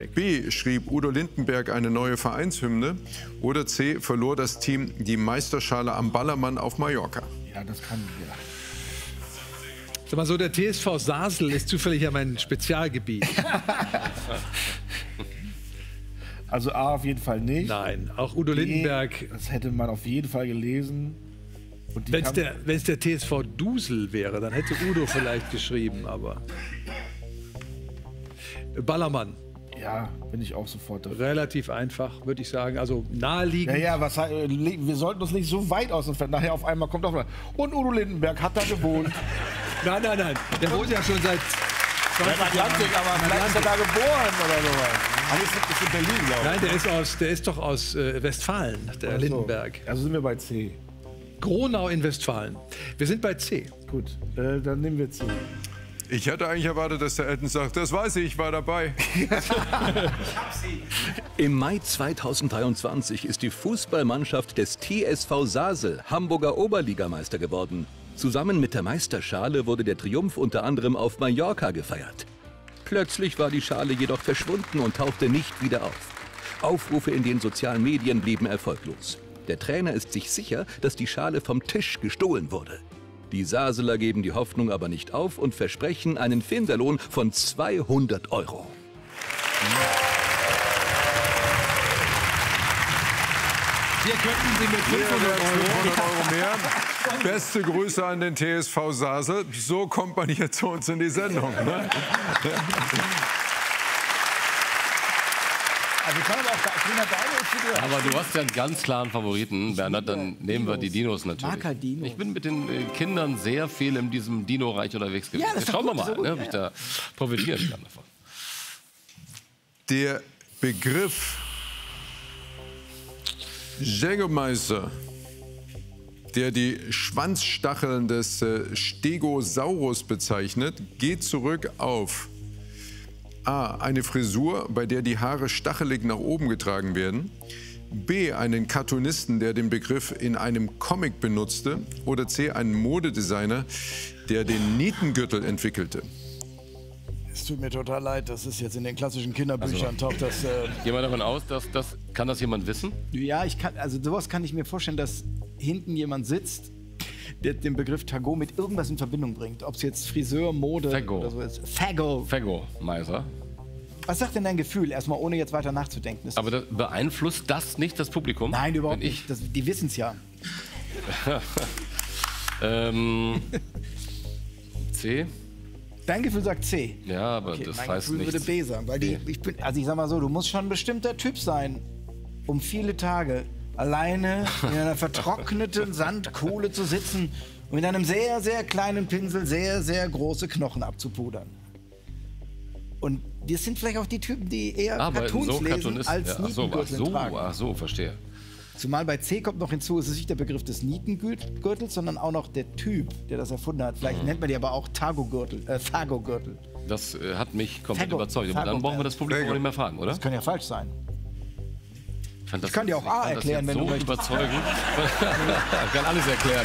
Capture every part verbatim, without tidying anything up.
B. Schrieb Udo Lindenberg eine neue Vereinshymne? Oder C. Verlor das Team die Meisterschale am Ballermann auf Mallorca? Ja, das kann ja. Sag mal so, der T S V Sasel ist zufällig ja mein Spezialgebiet. Also A auf jeden Fall nicht. Nein, auch Udo Lindenberg. B, das hätte man auf jeden Fall gelesen. Wenn es der, wenn's der T S V Dusel wäre, dann hätte Udo vielleicht geschrieben, aber... Ballermann. Ja, bin ich auch sofort dafür. Relativ einfach, würde ich sagen. Also naheliegend. Ja, ja, was, wir sollten uns nicht so weit aus dem Nachher auf einmal kommt auf. Und Udo Lindenberg hat da gewohnt. Nein, nein, nein. Der wohnt ja schon seit zwanzig Jahren. Aber vielleicht ist er da geboren oder sowas. Aber ist, ist in Berlin, glaube ich. Nein, der ist, aus, der ist doch aus äh, Westfalen, der Also, Lindenberg. Also sind wir bei C. Gronau in Westfalen. Wir sind bei C. Gut, äh, dann nehmen wir C. Ich hätte eigentlich erwartet, dass der Elton sagt, das weiß ich, ich war dabei. Im Mai zweitausenddreiundzwanzig ist die Fußballmannschaft des T S V Sasel Hamburger Oberligameister geworden. Zusammen mit der Meisterschale wurde der Triumph unter anderem auf Mallorca gefeiert. Plötzlich war die Schale jedoch verschwunden und tauchte nicht wieder auf. Aufrufe in den sozialen Medien blieben erfolglos. Der Trainer ist sich sicher, dass die Schale vom Tisch gestohlen wurde. Die Saseler geben die Hoffnung aber nicht auf und versprechen einen Finderlohn von zweihundert Euro. Hier könnten Sie mit fünfhundert Euro mehr. Beste Grüße an den T S V Sasel. So kommt man hier zu uns in die Sendung. Ne? Also kann aber auch Trainer deine Aber du hast ja einen ganz klaren Favoriten, Bernhard, dann nehmen wir die Dinos natürlich. Marker Dinos. Ich bin mit den äh, Kindern sehr viel in diesem Dino-Reich unterwegs gewesen. Ja, das ist Schauen wir doch mal, gut, ne, so ob ich da profitieren kann davon. Der Begriff Jägermeister, der die Schwanzstacheln des äh, Stegosaurus bezeichnet, geht zurück auf A. Eine Frisur, bei der die Haare stachelig nach oben getragen werden. B. Einen Cartoonisten, der den Begriff in einem Comic benutzte. Oder C. Einen Modedesigner, der den Nietengürtel entwickelte. Es tut mir total leid, das ist jetzt in den klassischen Kinderbüchern Also, taucht das. Äh Gehen wir davon aus, dass das kann das jemand wissen? Ja, ich kann, also sowas kann ich mir vorstellen, dass hinten jemand sitzt, der den Begriff Tago mit irgendwas in Verbindung bringt. Ob es jetzt Friseur, Mode Faggo. oder so ist. Faggo. Faggo, Meiser. Was sagt denn dein Gefühl, erstmal ohne jetzt weiter nachzudenken? Ist Aber das, beeinflusst das nicht das Publikum? Nein, überhaupt Wenn ich, nicht. Das, die wissen es ja. ähm, C? Dein Gefühl sagt C. Ja, aber Okay, das mein heißt Gefühl nichts. würde B sagen, weil die, ich bin, also ich sag mal so, du musst schon ein bestimmter Typ sein, um viele Tage alleine in einer vertrockneten Sandkohle zu sitzen und mit einem sehr, sehr kleinen Pinsel sehr, sehr große Knochen abzupudern. Und das sind vielleicht auch die Typen, die eher Aber Cartoons so lesen, Cartoonist, als ja, ach so, ach Nietengürtel so, tragen. ach so, verstehe. Zumal bei C kommt noch hinzu, es ist nicht der Begriff des Nietengürtels, sondern auch noch der Typ, der das erfunden hat. Vielleicht Mhm. nennt man die aber auch Tago-Gürtel, äh, Fago-Gürtel. Das äh, hat mich komplett Faggo. überzeugt. Aber Faggo, dann brauchen wir ja. das Publikum auch nicht mehr fragen, oder? Das kann ja falsch sein. Ich, fand das Ich kann dir auch jetzt- A ich fand erklären, das wenn jetzt du so möchtest. überzeugend. Ich kann alles erklären.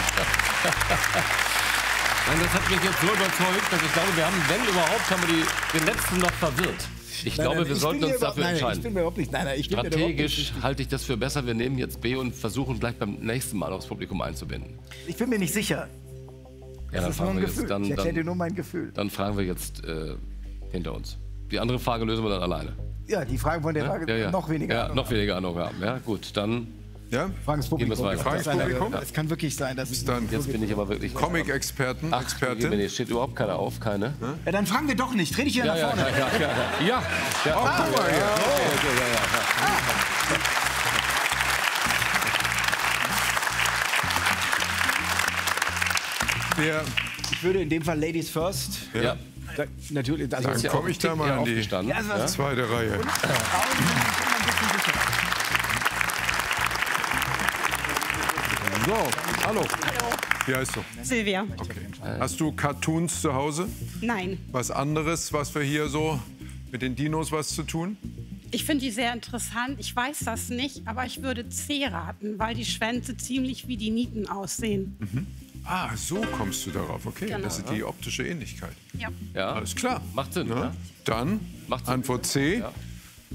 Nein, das hat mich jetzt so überzeugt, dass ich glaube, wir haben, wenn überhaupt, haben wir die, den letzten noch verwirrt. Ich Nein, glaube, nein, wir ich sollten bin mir uns dafür überhaupt- entscheiden. Nein, ich bin mir überhaupt nicht. Nein, nein, ich bin mir da überhaupt nicht Strategisch richtig. halte ich das für besser. Wir nehmen jetzt B und versuchen gleich beim nächsten Mal aufs Publikum einzubinden. Ich bin mir nicht sicher. Ja, dann Das ist nur fragen ein wir jetzt, Gefühl. dann, ich erkläre dir dann, nur mein Gefühl. dann fragen wir jetzt äh, hinter uns. Die andere Frage lösen wir dann alleine. Ja, die Frage von der Ja? Frage Ja, ja. noch weniger. Ja, Ahnung noch haben. weniger Ahnung haben. Ja, gut, dann Ja? Fragen das Gehen wir's Publikum. weiter. Fragen das Das ist einer- Publikum? Es kann wirklich sein, dass Bis es dann. jetzt bin ich aber wirklich. Comic-Experten, Ach, Expertin. Jemine, steht überhaupt keiner auf, keine. Ja, dann fragen wir doch nicht. Dreh dich hier Ja, nach ja, vorne. ja, ja, ja, ja. Ja, Ach, guck mal hier. okay, okay, ja, ja, ja. Der, Ich würde in dem Fall Ladies first. Ja. Ja. Da, natürlich. Also Dann ja komme ich da Tick mal eher an die aufgestanden. Ja, also was- zweite Reihe. So, hallo. Wie heißt du? Silvia. Okay. Hast du Cartoons zu Hause? Nein. Was anderes, was wir hier so mit den Dinos was zu tun? Ich finde die sehr interessant. Ich weiß das nicht, aber ich würde C raten, weil die Schwänze ziemlich wie die Nieten aussehen. Ah, so kommst du darauf. Okay, Genau. das ist die optische Ähnlichkeit. Ja. Ja, Alles klar. macht Sinn. Ne? Ja? Dann Macht Sinn. Antwort C. Ja.